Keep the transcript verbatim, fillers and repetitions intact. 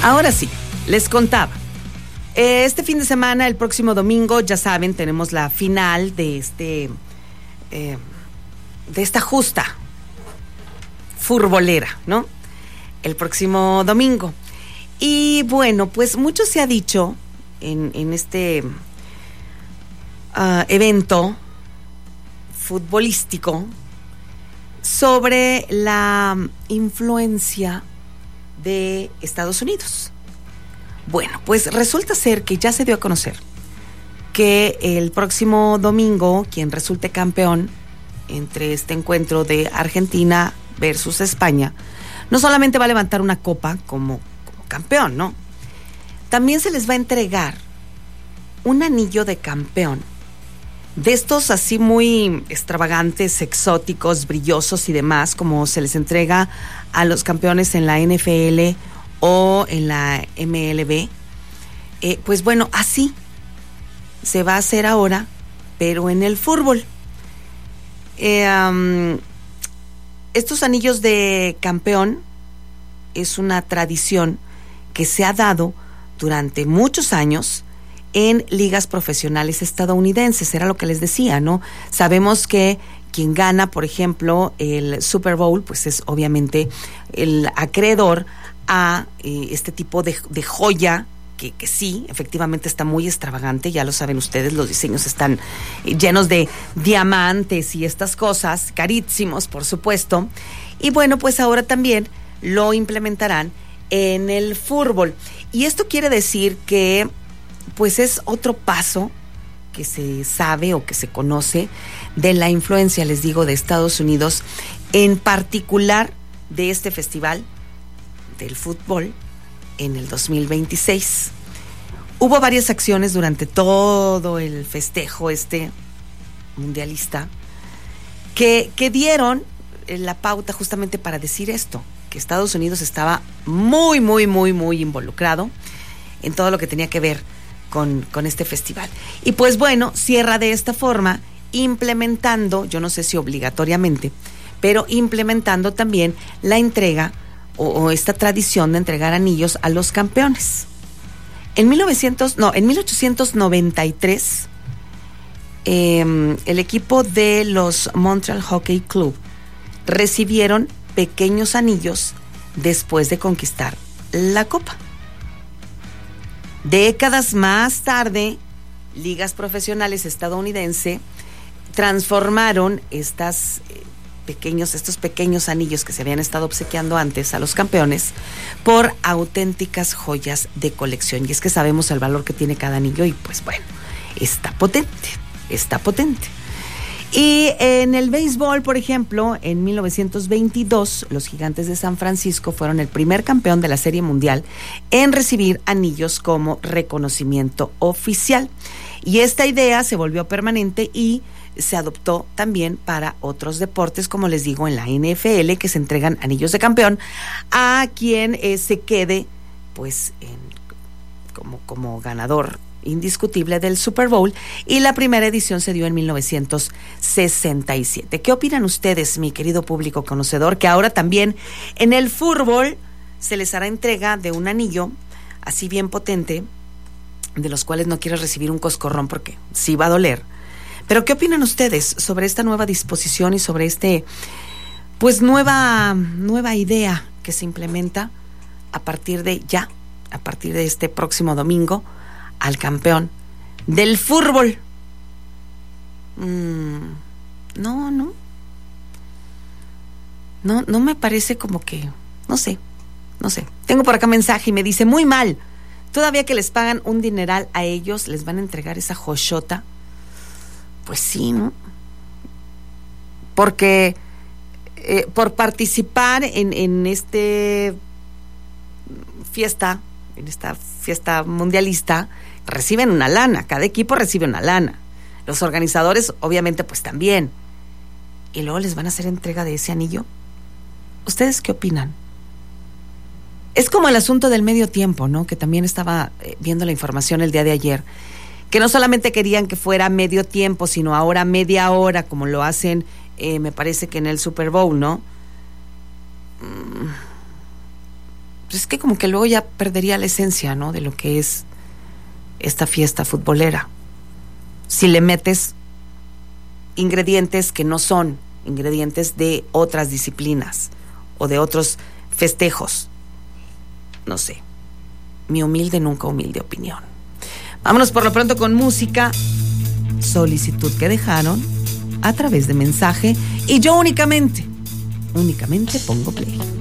Ahora sí, les contaba. Este fin de semana, el próximo domingo, ya saben, tenemos la final de este eh, de esta justa futbolera, ¿no? El próximo domingo. Y bueno, pues mucho se ha dicho en, en este uh, evento futbolístico sobre la influencia de Estados Unidos. Bueno, pues resulta ser que ya se dio a conocer que el próximo domingo, quien resulte campeón entre este encuentro de Argentina versus España, no solamente va a levantar una copa como, como campeón, ¿no? También se les va a entregar un anillo de campeón, de estos así muy extravagantes, exóticos, brillosos y demás, como se les entrega a los campeones en la N F L o en la M L B. Eh, pues bueno, así se va a hacer ahora, pero en el fútbol. Eh, um, estos anillos de campeón es una tradición que se ha dado durante muchos años en ligas profesionales estadounidenses. Era lo que les decía, ¿no? Sabemos que quien gana, por ejemplo, el Super Bowl, pues es obviamente el acreedor a eh, este tipo de, de joya que, que sí, efectivamente está muy extravagante, ya lo saben ustedes, los diseños están llenos de diamantes y estas cosas, carísimos, por supuesto. Y bueno, pues ahora también lo implementarán en el fútbol. Y esto quiere decir que pues es otro paso que se sabe o que se conoce de la influencia, les digo, de Estados Unidos, en particular de este festival del fútbol en el dos mil veintiséis. Hubo varias acciones durante todo el festejo este mundialista que, que dieron la pauta justamente para decir esto, que Estados Unidos estaba muy, muy, muy, muy involucrado en todo lo que tenía que ver con, con este festival. Y pues bueno, cierra de esta forma, implementando, yo no sé si obligatoriamente, pero implementando también la entrega o, o esta tradición de entregar anillos a los campeones. En mil novecientos, no, en mil ochocientos noventa y tres, eh, el equipo de los Montreal Hockey Club recibieron pequeños anillos después de conquistar la copa. Décadas más tarde, ligas profesionales estadounidenses transformaron estas eh, pequeños, estos pequeños anillos que se habían estado obsequiando antes a los campeones por auténticas joyas de colección. Y es que sabemos el valor que tiene cada anillo y pues bueno, está potente, está potente. Y en el béisbol, por ejemplo, en mil novecientos veintidós, los Gigantes de San Francisco fueron el primer campeón de la Serie Mundial en recibir anillos como reconocimiento oficial. Y esta idea se volvió permanente y se adoptó también para otros deportes, como les digo, en la N F L, que se entregan anillos de campeón a quien eh, se quede pues en, como, como ganador indiscutible del Super Bowl, y la primera edición se dio en mil novecientos sesenta y siete. ¿Qué opinan ustedes, mi querido público conocedor, que ahora también en el fútbol se les hará entrega de un anillo así bien potente, de los cuales no quieres recibir un coscorrón porque sí va a doler? Pero ¿qué opinan ustedes sobre esta nueva disposición y sobre este pues nueva nueva idea que se implementa a partir de ya, a partir de este próximo domingo, al campeón del fútbol? Mm, no, no. No, no me parece como que, no sé, no sé. Tengo por acá mensaje y me dice, muy mal. Todavía que les pagan un dineral a ellos, les van a entregar esa joyota. Pues sí, ¿no? Porque eh, por participar en, en este fiesta, en esta fiesta mundialista, reciben una lana, cada equipo recibe una lana. Los organizadores, obviamente, pues también. Y luego les van a hacer entrega de ese anillo. ¿Ustedes qué opinan? Es como el asunto del medio tiempo, ¿no? Que también estaba eh, viendo la información el día de ayer, que no solamente querían que fuera medio tiempo, sino ahora media hora, como lo hacen, eh, me parece que en el Super Bowl, ¿no? Mm. pues es que como que luego ya perdería la esencia, ¿no? De lo que es esta fiesta futbolera. Si le metes ingredientes que no son ingredientes de otras disciplinas o de otros festejos. No sé. Mi humilde, nunca humilde opinión. Vámonos por lo pronto con música. Solicitud que dejaron a través de mensaje. Y yo únicamente, únicamente pongo play.